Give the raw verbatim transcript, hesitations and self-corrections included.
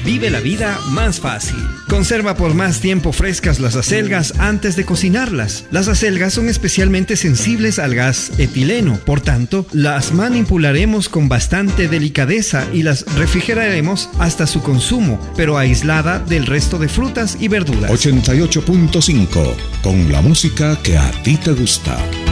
Vive la vida más fácil. Conserva por más tiempo frescas las acelgas antes de cocinarlas. Las acelgas son especialmente sensibles al gas etileno, por tanto, las manipularemos con bastante delicadeza y las refrigeraremos hasta su consumo, pero aislada del resto de frutas y verduras. ochenta y ocho punto cinco, con la música que a ti te gusta.